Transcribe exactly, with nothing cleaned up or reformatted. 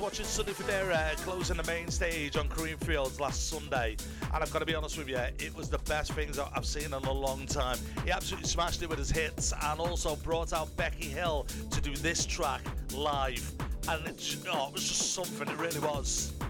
watching Sonny Fodera closing the main stage on Creamfields last Sunday, and I've got to be honest with you, it was the best things I've seen in a long time. He absolutely smashed it with his hits, and also brought out Becky Hill to do this track live, and it, oh, it was just something, it really was.